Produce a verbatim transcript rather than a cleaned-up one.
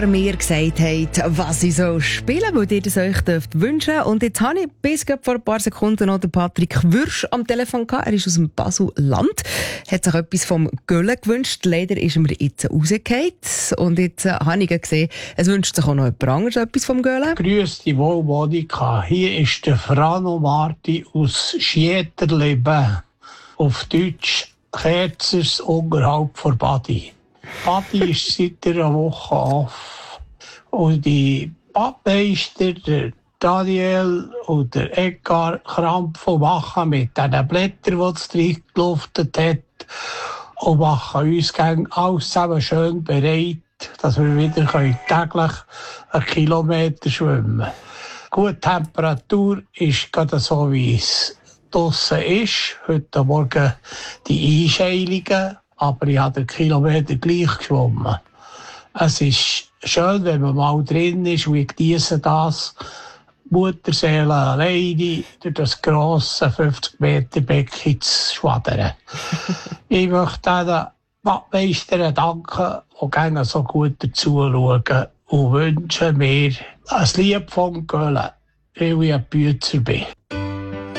mir gesagt habt, was ich so spielen, weil ihr das euch dürft wünschen. Und jetzt habe ich bis vor ein paar Sekunden noch den Patrick Würsch am Telefon gehabt. Er ist aus dem Basel-Land, hat sich etwas vom Gölle gewünscht. Leider ist er mir jetzt rausgefallen. Und jetzt äh, habe ich gesehen, es wünscht sich auch noch jemand anderes etwas vom Gölle. Grüß dich wohl, Monika. Hier ist der Frano Marti aus Schieterleben. Auf Deutsch Kerzers unterhalb von Badi. Badi ist seit einer Woche auf. Und die Badmeister, der Daniel und der Edgar Krampf machen mit diesen Blättern, die es reingeluftet hat, und machen uns alles zusammen schön bereit, dass wir wieder täglich einen Kilometer schwimmen können. Gute Temperatur ist gerade so, wie es draussen ist. Heute Morgen die Einscheilungen, aber ich habe den Kilometer gleich geschwommen. Es ist schön, wenn man mal drin ist, und ich genieße das. Mutterseele alleine durch das grosse fünfzig Meter Becken zu schwadern. Ich möchte den Badmeistern danken, die gerne so gut dazu schauen, und wünsche mir ein Lied vom Gölle, weil ich ein Bützer bin.